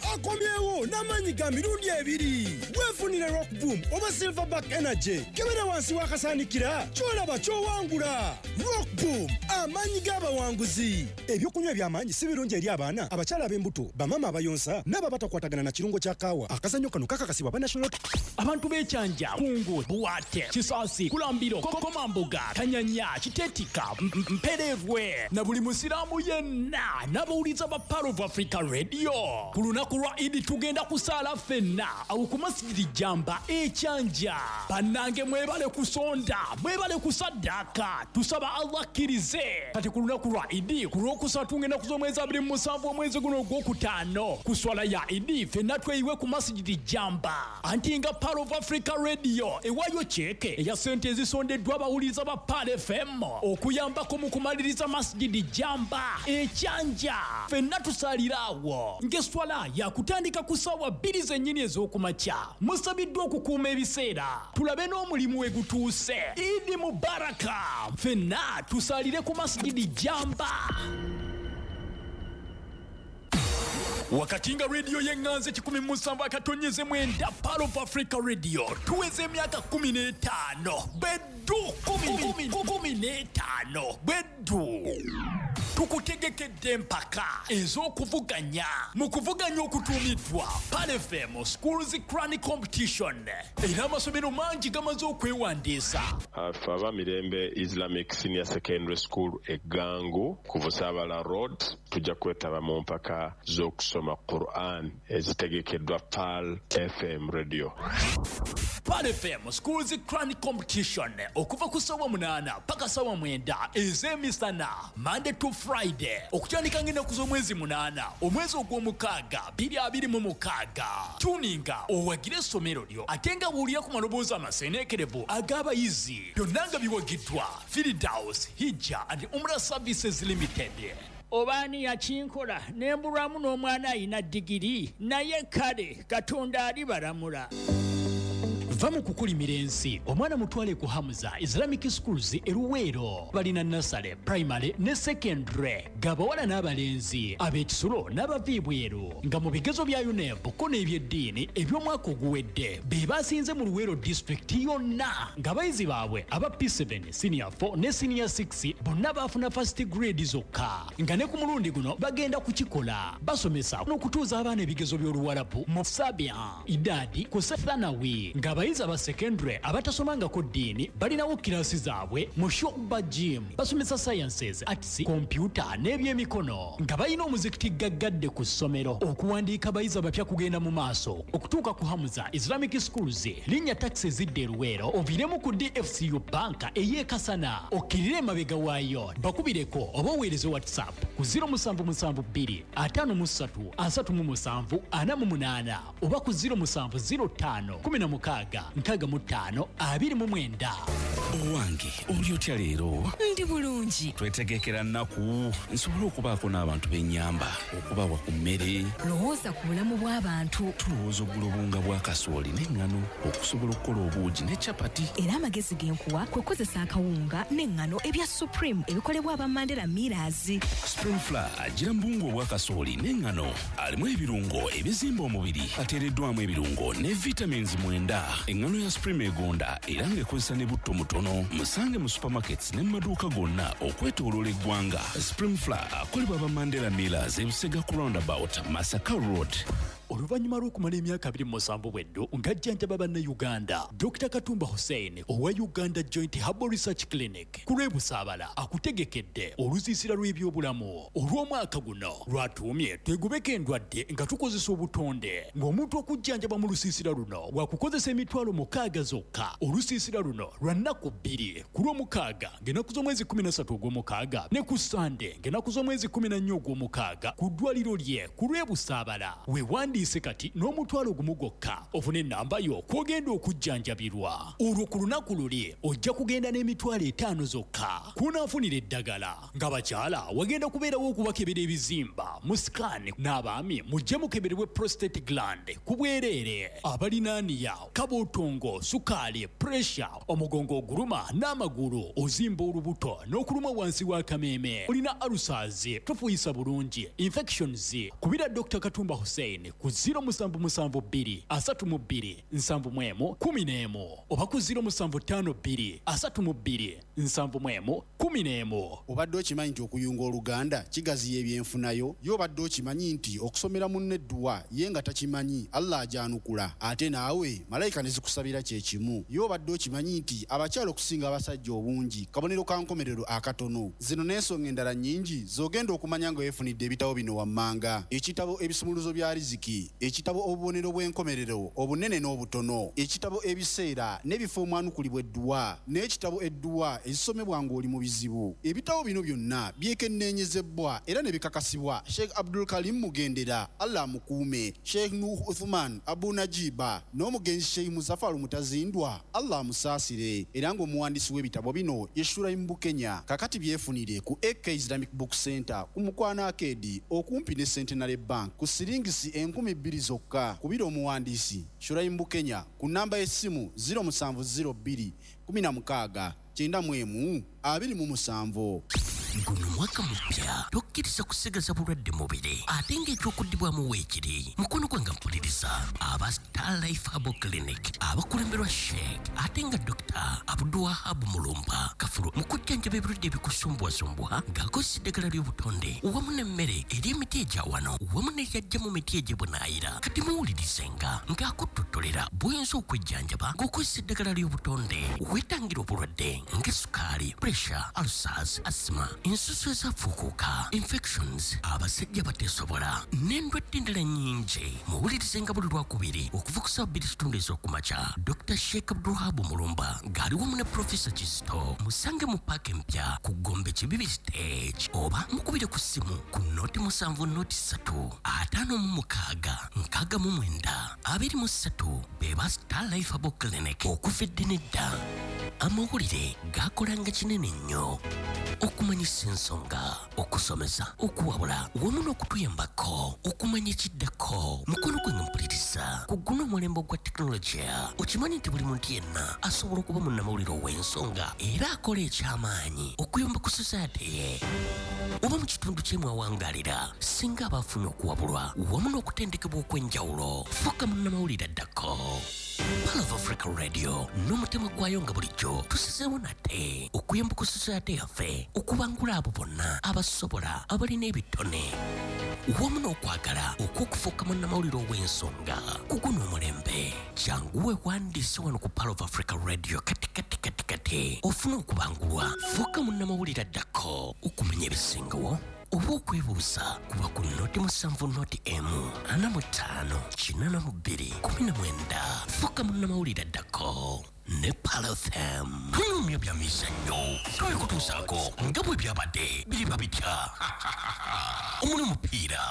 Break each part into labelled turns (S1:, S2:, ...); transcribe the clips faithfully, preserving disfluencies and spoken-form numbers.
S1: akomyewo n'amanyi ga mirundi ebiri. Weefunire Rock Boom oba Silverback Energy kebera wansi wakasanikira kyolaba kyowangula. Rock Boom amanyi g'abawanguzi. Ebyokunywa by'amaanyi si birungi eri abaana abakyala ab'embuto bamama abayonsa n'ababatakwatagana na kirungo kya kaawa. Akazannyo kano kakakasibwa ba National
S2: abantu b'ekyanja kungu buwate kisaasi kulambiro kokomambuga kanyanya kitetika mpererwe na buli musiramu yenna n'abawuliza ba Power of Africa Radio ku lunaku lwa Idi tugenda kusaala ffenna awo ku masjidi Jamba ekyanja bannange mwebale kusonda mwebale kusaddaka tusaba Allah kirize kati ku lunaku lwa Idi ku lwokusatu ngenda kuzomwezi abiri mu musanvu omwezi guno ogwokutaano ku swala ya Idi ffenna tweyiwe ku masjidi Jamba anti nga Power of Africa Radio ewayo cheke eya sente ezisondeddwa abawuliza ba Power F M okuyambako mu kumaliriza masjidi Jamba ekyanja ffenna tusalirawo ng'eswala yakutandika ku ssaawa bbiri zennyini ez'okumakya musabiddwa okukuuma ebiseera tulabe n'omulimu we gutuuse. Idi Mubaraka ffenna tusalire ku masjidi Jamba. Wakati nga radio yenganze kikumi musanvu akatonyeze mwenda Power of Africa Radio tuweze emyaka kumi n'etaano beddu kumi kumi n'etaano beddu tukutegekedde mpaka ez'okuvuganya mu kuvuganya okutuumiddwa Power F M Schools Crown Competition era amasomero mangi gamaze okwewandiisa.
S3: Fava Mirembe Islamic Senior Secondary School Egangu ku Busabala Road tujja kwetaba mu mpaka z'okusoma Quran ezitegekeddwa Power F M Radio.
S2: Power F M Schools Crown Competition okuva ku ssaawa munaana paka ssaawa mwenda ez'emisana Monday to Friday okutandika ng'ennaku z'omwezi munaana omwezi ogw'omukaaga bbiri abiri mu mukaaga. Tuninga owagire essomero lyo ate nga buulira ku maloboozi amaseeneekerevu ag'abayizi byonna nga biwagiddwa Firdaus Hijja and Umrah Services Limited.
S4: Obani yakinkola nembulwamu n'omwana ayina digiri naye kale Katonda alibalamula.
S2: Va mu kukulimira ensi omwana mutwale ku Hamza Islamic Schools eruweero balina nasale primary ne secondary gabawala n'abalenzi ab'ekisulo n'abaviibweru nga mu bigezo bya U N E B ko n'ebyeddiini eby'omwaka oguwedde be basinze mu Luweero district yonna ng'abayizi baabwe aba P seven senior four ne senior six bonna baafuna first grade zokka nga ne ku mulundi guno bagenda kukikola basomesa n'okutuuza abaana ebigezo by'Oluwarabu mu Sabian Idadi ku Sethanawi ng'abayizi aba secondary abatasomangako ddiini balinawo kirasi zaabwe mu Shoba Gym basomesa sciences arts computer n'ebyemikono nga balina omuzikiti gaggadde ku ssomero okuwandiika abayizi abapya kugenda mu maaso okutuuka ku Hamza Islamic Schools linnya taxi zidde Luweero oviremu ku D F C U banka ey'ekasana okkirire emabega waayo bakubireko oba oweereze WhatsApp ku zero seven seven two five mu three asatu mu musanvu ana mu munaana oba ku zero seven zero five kumi na mukaaga nkaga mu ttaano abiri mu mwenda.
S5: Owange oli otya leero?
S6: Ndi bulungi.
S5: Twetegekera nnaku nsobola okubaako n'abantu b'ennyamba okubawa ku mmere.
S6: Lowooza ku bulamu bw'abantu.
S5: Tulowooza oggula obunga bwa kasooli n'eŋŋano okusobola okukola obuugi ne capati.
S6: Era amagezi genkuwa kwe kukozesa akawunga n'eŋŋano ebya Supreme ebikolebwa aba Mandela Millers.
S5: Spring Flour gira mu buwunga obwa kasooli n'eŋŋano alimu ebirungo ebizimba omubiri ateereddwamu ebirungo ne vitamins mwenda. Eŋŋano ya Supreme egonda era ng'ekozesa ne butto mutono. Musange mu supermarkets ne mu maduuka gonna okwetooloola eggwanga. Spring Flour akolebwa aba Mandela Millers e Busega ku roundabout Masaka Road.
S2: Oluvannyuma lw'okumala emyaka abiri mu musanvu bweddu ng'ajjanjaba bannayuganda Doctor Katumba Hussein owa Uganda Joint Herbal Research Clinic ku lw'ebusaabala akutegekedde olusiisira lw'ebyobulamu olw'omwaka guno lwatuumye twegubeko endwadde nga tukozesa obutonde ng'omuntu okujjanjaba mu lusiisira luno wakukozesa emitwalo mukaaga zokka. Olusiisira luno lwa nnaku bbiri ku lw'omukaaga ng'ennaku z'omwezi kumi na ssatu ogw'omukaaga ne ku Sande ng'ennaku z'omwezi kumi na nnya ogw'omukaaga ku ddwaliro lye ku lw'ebusaabala wewandi kati n'omutwalo gumu gwokka ofuna ennamba yo kw'ogenda okujjanjabirwa. Olwo ku lunaku luli ojja kugenda n'emitwalo etaano zokka kunaafunira eddagala. Ng'abakyala wagenda kubeerawo okubakebera ebizimba mu scan n'abaami mujje mukeberebwe prostate gland ku bwereere. Abalinaaniya kabootongo sukaali pressure omugongo oguluma n'amagulu ozimba olubuto n'okuluma wansi w'akameeme olina ulcers tofuuyisa bulungi infections kubira Doctor Katumba Hussein ku zero musanvu musanvu bbiri asatu mu bbiri nsanvu mu emu kumi n'emu oba ku zero musanvu ttaano bbiri asatu mu bbiri nsanvu mu emu kumi n'emu.
S7: Obadde okimanyi nti okuyunga oluganda kigaziya ebyenfunayo? Y'obadde okimanyi nti okusomera munne edduwa ye nga takimanyi Allah ajanukula ate naawe malayika ne zikusabira kye kimu? Y'obadde okimanyi nti abakyala okusinga abasajja obungi kabonero ka nkomerero akatono? Zino n'ensonga endala nnyingi z'ogenda okumanya nga weefunidde ebitabo bino wammanga: ekitabo ebisumuluzo bya riziki, ekitabo obubonero bw'enkomerero obunene n'obutono, ekitabo ebiseera n'ebifo omwanukulibwa edduwa, n'ekitabo edduwa ezisomebwa ng'oli mu bizibu. Ebitabo bino byonna byekenneenyezebwa era ne bikakasibwa Sheikh Abdul Karim Mugendera, Allah mukuume, Sheikh Nuh Uthman Abu Najiba n'omugenzi Sheikh Muzaffar Mutazindwa, Allah musaasire, era ng'omuwandiisi w'ebitabo bino ye Shuraim Bukenya. Kakati byefunire ku A K Islamic Book Center ku Mukwana Arcade okumpi ne Centenary Bank ku siringisi enkumi bbiri zokka. Kubira omuwandiisi Shuraim Bukenya ku namba y'essimu zero musanvu zero bbiri kumi na mukaaga kyenda mu emu abiri mu musanvu.
S8: Guno mwaka mupya tokkiriza kusigaza bulwadde mubiri ate ng'ekyokuddibwamu weekiri. Mukono gwange mpuliriza aba Star Life Herbal Clinic abakulemberwa Sheikh ate nga Doctor Abdulwahab Mulumba Kafulu mu kujjanjaba ebirwadde ebikusumbwasumbwa ng'akozesa eddagala ly'obutonde wamu n'emmere eri emiti egya wano wamu n'egyajja mu miti egy'ebunaayira. Kati muwulirizenga ng'akuttotolera bw'oyinza okwejjanjaba ng'okozesa eddagala ly'obutonde weetangira obulwadde ng'essukaali, pressure, ulcers, asthma, ensusu ezafuukuuka, infections, abasajja bateesobola n'endwadde endala nnyingi. Muwulirizenga buli lwakubiri okuva ku ssaawa bbiri kitundu ez'okumakya. Doctor Sheikh Abdulwahab Mulumba ng'ali wamu ne Professor Kisto. Musange mu paaka empya ku Gombe Kibibi stage oba mukubire ku ssimu ku noti musanvu noti ssatu ataano mu mukaaga nkaaga mu mwenda abiri mu ssatu beba Star Life Herbal Clinic. Okuva edda n'edda amawulire gaakolanga kinene nnyo okumanyisa ensonga, okusomesa, okuwabula wamu n'okutuyambako okumanya ekiddako. Mukono gwe nga mpuliriza ku guno omulembe gwa tekinologiya. Okimanyi nti buli muntu yenna asobola okuba munnamawulire ow'ensonga era akola ekyamaanyi okuyamba ku society ye oba mu kitundu kyemwawangaalira singa abaafuna okuwabulwa wamu n'okutendekebwa okw'enjawulo. Fuuka munnamawulire addako. Pearl of Africa Radio n'omutima gwayo nga bulijjo tusizeewo nate okuyamba ku society yaffe okubangula abo bonna abasobola abalina ebitone wamu n'okwagala okw'okufuuka munnamawulire ow'ensonga ku guno omulembe. Janguwe wandiise wano ku Pearl of Africa Radio kati kati kati kati ofuna okubangulwa. Fuuka munnamawulire addako okumanya ebisingawo oba okwebuuza kuba ku noti musanvu noti emu ana mu ttaano kinaana mu bbiri kumi na mwenda. Fuuka munnamawulire addako ne Pearl F M. Tuyumya bya mizannyo twekutuusaako nga bwe byabadde biriba bitya. Omuli omupiira,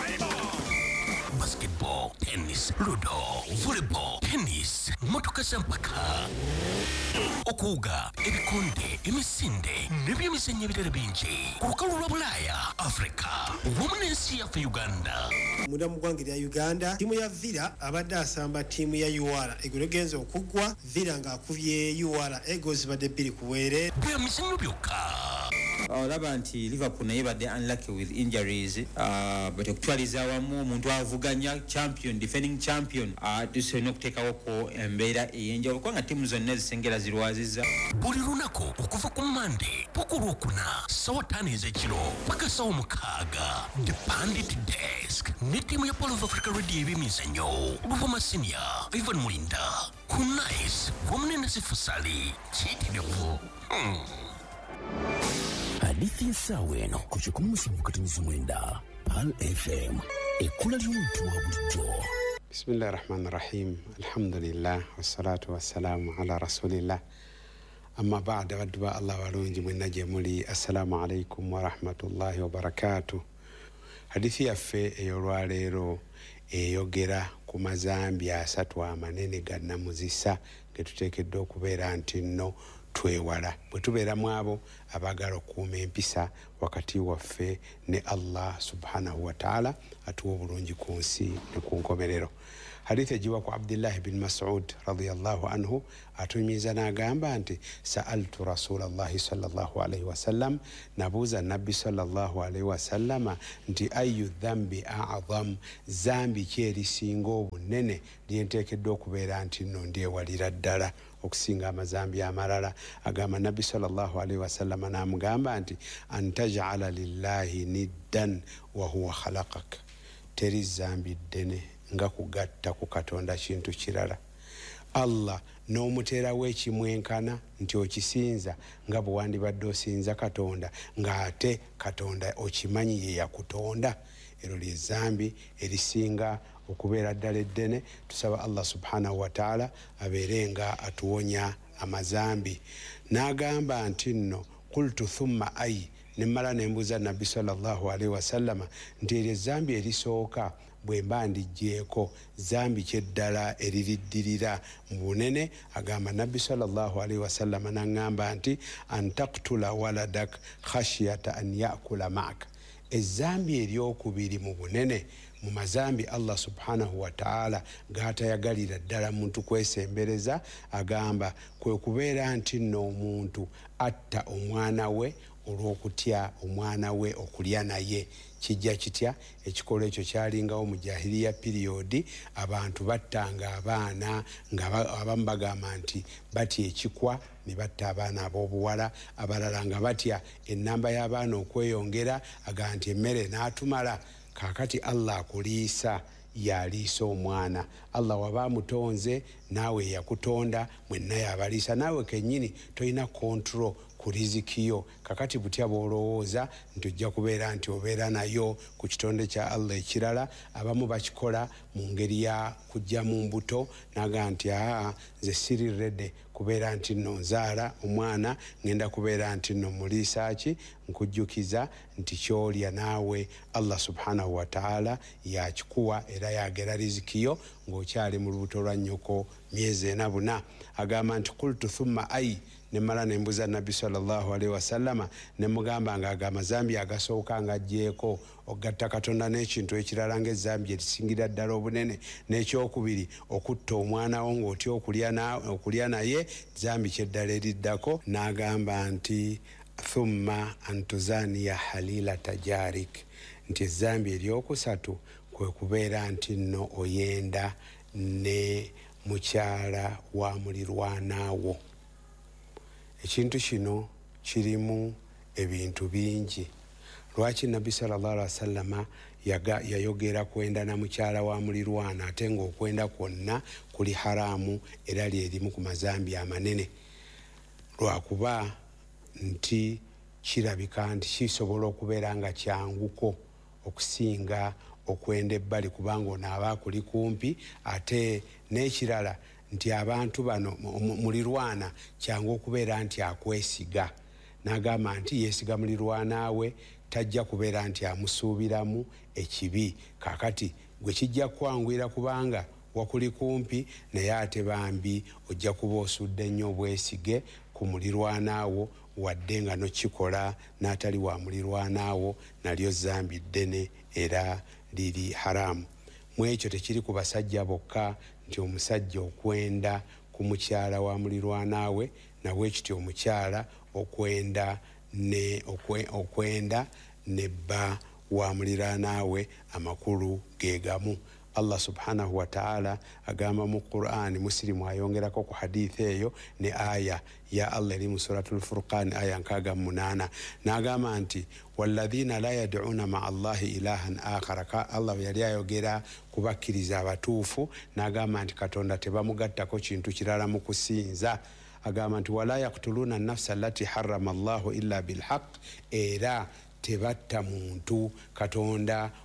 S8: basketball, tennis, ludo, volleyball, tennis, motoka z'empaka, okuwuga, ebikonde, emisinde n'ebyemizannyo ebirala bingi ku lukalu lwa Bulaaya, Africa wamu n'ensi yaffe Uganda.
S9: Munda mu ggwanga lya Uganda ttiimu ya Villa abadde asamba ttiimu ya U R Eagles egenze okuggwa. Villa ng'akubye U R Eagles badde bbiri ku bwere.
S8: Byemizannyo byokka.
S10: Olaba nti Liverpool naye badde unlucky with injuries, uh, but okutwaliza awamu omuntu avuganya champion, defending champion, uh, tusobola okuteekawoko embeera ey'enjawulo kubanga ttiimu zonna zisengera zirwazizza.
S8: Buli lunaku okuva ku Monday paka olwokuna ssaawa ttaano ez'ekiro paka ssaawa mukaaga The Pandit Desk ne ttiimu ya Pearl of Africa Radio ebyemizannyo Luvuma Senior, Ivan Mulinda, Kunais wamu ne Nasifu Sali kiyitirivu. hmm. Hadithi y'essaawa eno ku kikumi musanvu katonyiza mwenda Pearl F M ekkula ly'omuntu wa bulijjo.
S11: Bismillahi rahmani rahim. Alhamdulillah wassalatu wassalamu ala rasulillah. Amma ba'da, baddu ba Allah walungi mwenna gye muli, assalamu alaikum wa rahmatullahi wa barakatuh. Hadithi yaffe ey'olwaleero eyogera ku mazambi asatu amanene ga Namuzisa ge tuteekeddwa okubeera nti nno twewala bwe tubeeramu abo abaagala okukuuma empisa wakati waffe ne Allah subhanahu wa ta'ala atuwa obulungi ku nsi ne ku nkomerero. Hadithi ejiwa ku Abdullah bin Mas'ud radiyallahu anhu atunyumiza n'agamba nti sa'altu rasulallahi sallallahu alayhi wasallam, nabuuza nabbi sallallahu alayhi wasallama nti ayu dhambi a'zam, zambi ki erisinga obunene lyenteekeddwa okubeera nti nno ndyewalira ddala okusinga amazambi amalala. Agamba nabbi sallallahu alayhi wasallama n'amugamba nti antaj'ala lillahi niddan wa huwa khalaqak, teri zambi ddene nga kugatta ku Katonda kintu kirala. Allah n'omuteerawo ekimwenkana nti okisinza nga bwe wandibadde osinza Katonda ng'ate Katonda okimanyi ye yakutonda. Ero lye zambi erisinga okubeera ddala eddene. Tusaba Allah subhanahu wa ta'ala abeere nga atuwonya amazambi. N'agamba nti nno qultu thumma ayi, ne mmala ne mbuuza nabbi sallallahu alayhi wasallama nti eryo zambi erisooka bwe mba ndigyeko zambi kyeddala eririddirira mu bunene. Agamba nabbi sallallahu alayhi wasallama n'aŋŋamba nti antaktula waladak khashyata an yakula ma'ak, ezambi eryokubiri mu bunene mu mazambi Allah subhanahu wa ta'ala gatayagalira ddala muntu kwesembereza, agamba kwe kubeera nti nno omuntu atta omwana we olw'okutya omwana we okulya naye. Kijja kitya? Ekikolwa ekyo kyalingawo mu jahiliya periodi. Abantu battanga abaana nga abamu bagamba nti batya ekikwa ne batta abaana ab'obuwala, abalala nga batya ennamba y'abaana okweyongera, agamba nti emmere n'atumala. Kaakati Allah akuliisa yaliisa omwana. Allah waba mutonze naawe yakutonda, mwenna yabaliisa. Naawe kennyini tolina control ku rizikiyo. Kakati butya bw'olowooza nti ojja kubeera nti obeera nayo ku kitonde kya Allah ekirala. Abamu bakikola mu ngeri ya kujja mu mbuto, naga nti aa nze siriredde kubeera nti nno nzaala omwana, ngenda kubeera nti nno muliisa ki. Nkujjukiza nti kyolya naawe Allah subhanahu wa ta'ala yakikuwa era yagera rizikiyo ng'okyali mu lubuto lwa nnyoko myezi ena buna. Agamba nti qultu thumma ayi, ne mmala ne mbuuza nabbi sallallahu alayhi wasallama ne mugamba nga aga amazambi agasooka nga ajjeeko okugatta Katonda n'ekintu ekirala ng'ezambi erisingira ddala obunene. N'ekyokubiri okutta omwana wo ng'otya okulya naye, zambi kyeddala eriddako. N'agamba nti thumma antuzaniya halila tajarik, nti ezambi eryokusatu kwe kubeera nti nno oyenda ne mukyala wa mulirwanaawo. Ekintu kino kirimu ebintu bingi. Lwaki nabbi sallallahu alaihi wasallama yayogera kwenda na mukyala wa mulirwana ate ng'okwenda kwonna kuli haramu era lyerimu ku mazambi amanene? Lwakuba nti kirabika nti kisobola okubeera nga kyanguko okusinga okwenda ebbali kubanga onaaba kuli kumpi. Ate n'ekirala nti abantu bano mulirwana kyangu okubeera nti akwesiga. N'agamba nti yeesiga mulirwana we, tajja kubeera nti amusuubiramu ekibi. Kaakati gwe kijja kwangwira kubanga wakuli kumpi, naye ate bambi ojja kuba osudde nnyo obwesige ku mulirwanaawo, wadde nga nokikola n'atali wa mulirwanaawo, nalyo zambi ddene era liri haramu. Mu ekyo tekiri ku basajja bokka nti omusajja okwenda ku mukyala wa mulirwanaawe, nawe ekityo omukyala okwenda ne okwe, okwenda nebba wa mulirwanaawe, amakulu ge gamu. Allah subhanahu wa ta'ala agamba mu Qur'an, Muslimu ayongerako ku hadithi eyo ne aya ya Allah eri mu suratul Furqan aya nkaga munana, n'agamba nti walladhina la yad'una ma'a Allahi ilahan akhara. Allah yali ayogera kubakkiriza abatuufu, n'agamba nti Katonda tebamugattako kintu kirala mu kusinza. Agamba nti wala yaqtuluna an-nafsa allati harrama Allahu illa bilhaq, era tebatta muntu Katonda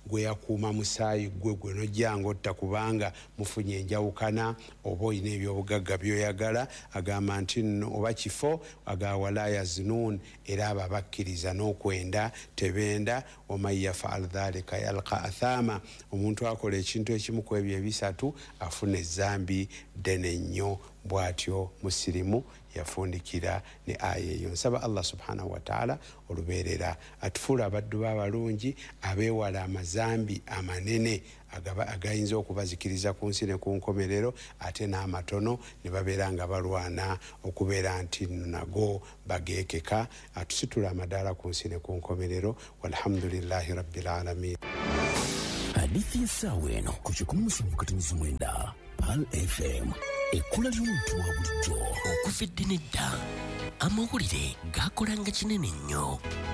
S11: gwe yakuuma musaayi gwe gwe nojjanga otta kubanga mufunye enjawukana oba olina ebyobugagga byoyagala agamba nti nno oba kifo aga wala yazinun era abo abakkiriza n'okwenda tebenda waman yafaal dhalika yalqa athama omuntu akola ekintu ekimu ku ebyo ebisatu afuna ezambi ddene nnyo bw'atyo musirimu yafundikira ne aya eyo. Nsaba Allah subhanahu wa ta'ala olubeerera atufuula abaddu b'abalungi abeewala amazambi amanene agayinza okubazikiriza ku nsi ne ku nkomerero ate n'amatono ne babeera nga balwana okubeera nti nago bageekeka atusitula amadaala ku nsi ne ku nkomerero walhamdulillahi rabbil alamin.
S8: Hadithi y'essaawa eno ku kikumi musanvu katonyeza mwenda Pal F M ekkula ly'omuntu wa bulijjo okuva edda n'edda amawulire gaakolanga kinene nnyo.